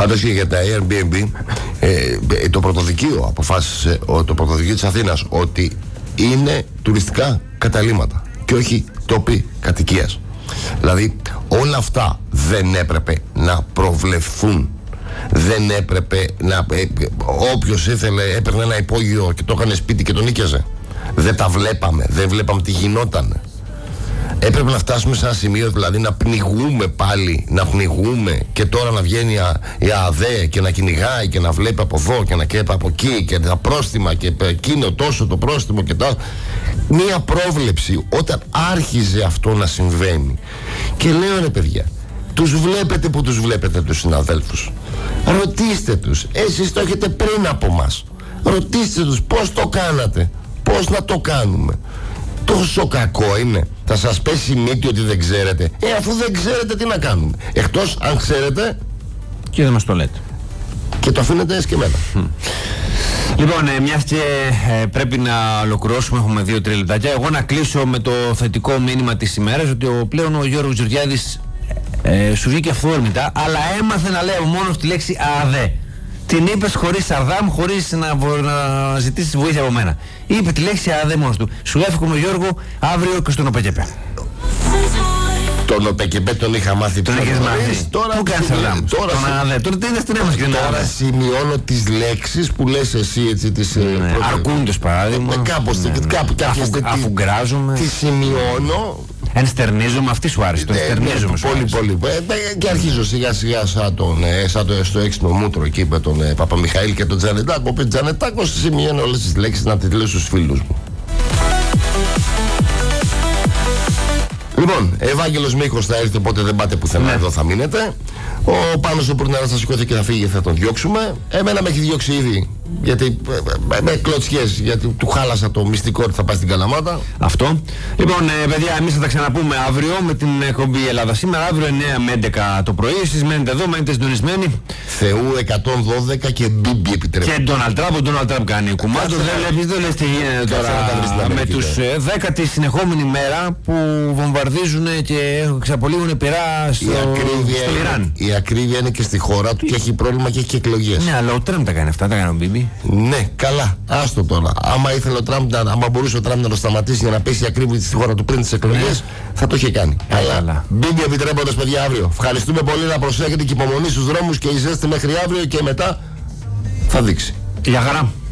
Πάντως και για τα Airbnb, το πρωτοδικείο αποφάσισε, το πρωτοδικείο της Αθήνας, ότι είναι τουριστικά καταλύματα και όχι τόποι κατοικίας. Δηλαδή όλα αυτά δεν έπρεπε να προβλεφθούν. Δεν έπρεπε να... όποιος ήθελε έπαιρνε ένα υπόγειο και το έκανε σπίτι και το νίκιαζε. Δεν τα βλέπαμε, δεν βλέπαμε τι γινότανε. Έπρεπε να φτάσουμε σε ένα σημείο, δηλαδή να πνιγούμε πάλι, να πνιγούμε, και τώρα να βγαίνει η ΑΔΕ και να κυνηγάει και να βλέπει από εδώ και να καίει από εκεί και τα πρόστιμα και εκείνο τόσο το πρόστιμο και τα... Μία πρόβλεψη όταν άρχιζε αυτό να συμβαίνει. Και λέω, ρε παιδιά, τους βλέπετε που τους βλέπετε τους συναδέλφους. Ρωτήστε τους, εσείς το έχετε πριν από μας. Ρωτήστε τους πώς το κάνατε, πώς να το κάνουμε. Τόσο κακό είναι. Θα σας πέσει η μύτη ότι δεν ξέρετε. Αφού δεν ξέρετε, τι να κάνουμε? Εκτός αν ξέρετε και δεν μας το λέτε και το αφήνετε εσκεμμένα. Λοιπόν, μιας και πρέπει να ολοκληρώσουμε, έχουμε 2-3 λεπτάκια. Εγώ να κλείσω με το θετικό μήνυμα της ημέρας, ότι πλέον ο Γιώργος Γεωργιάδης σου βγήκε αυθόρμητα, αλλά έμαθε να λέω μόνο τη λέξη ΑΔΕ. Την είπες χωρίς σαρδάμ, χωρίς να ζητήσεις βοήθεια από μένα. Είπε τη λέξη ΑΔΕ μόνος του. Σου εύχομαι, Γιώργο, αύριο και στον ΟΠΕΚΕΠΕ. Τον ΟΠΕΚΕΠΕ τον είχα μάθει. Τον έχεις μάθει. Πού κάνεις σαρδάμ? Τον ΑΔΕ. Τώρα τι είναι στην έμαση και την ΑΔΕ. Τώρα σημειώνω τις λέξεις που λες εσύ, έτσι, τις... Αρκούντος παράδειγμα. Κάπως, αφουγκράζομαι. Τις σημειώνω. Ενστερνίζομαι, αυτή σου άρεσε. Το ενστερνίζομαι. Πολύ. Και αρχίζω σιγά σιγά σαν στο έξυπνο μούτρο εκεί με τον Παπαμιχαήλ και τον Τζανετάκο. Ο Τζανετάκος σημειώνει όλες τις λέξεις να τις λέω στους φίλους μου. Λοιπόν, Ευάγγελος Μίχος θα έρθει, οπότε δεν πάτε πουθενά, εδώ θα μείνετε. Ο Πάνος ο Πουρνάρας θα σηκώθηκε και θα φύγει, θα τον διώξουμε. Εμένα με έχει διώξει ήδη, γιατί με κλωτσιές, γιατί του χάλασα το μυστικό ότι θα πάει στην Καλαμάτα. Αυτό. Λοιπόν, παιδιά, εμείς θα τα ξαναπούμε αύριο με την εκπομπή Ελλάδα Σήμερα. Αύριο 9 με 11 το πρωί. Εσείς μένετε εδώ, μένετε συντονισμένοι. Θεού 112 και μπίμπι επιτρέπει. Και Ντόναλντ Τραμπ, ο Ντόναλντ Τραμπ κάνει κουμάντο. Δεν λες τι γίνεται τώρα με τους 10η συνεχόμενη μέρα που βομβαρδίζουν και εξαπολύουν πυρά στο Ιράν. Η ακρίβεια είναι και στη χώρα του και έχει πρόβλημα και έχει εκλογές. Ναι, αλλά ο Τραμπ τα κάνει αυτά, τα κάνει ο Μπίμπι. Ναι, καλά, άστο τώρα. Άμα ήθελε ο Τραμπ, άμα μπορούσε ο Τραμπ να το σταματήσει για να πέσει η ακρίβεια στη χώρα του πριν τις εκλογές, θα το είχε κάνει. Αλλά Μπίμπι επιτρέποντας, παιδιά, αύριο. Ευχαριστούμε πολύ, να προσέχετε και υπομονή στους δρόμους και η ζέστη μέχρι αύριο και μετά θα δείξει. Γεια χαρά.